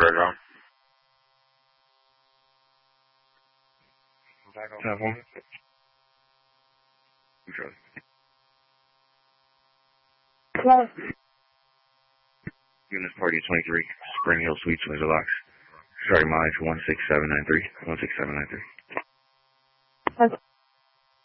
Red Round. Have one. Hello. Unit Party 23, Spring Hill Suites, Windsor Locks. Starting mileage 16793. 16793.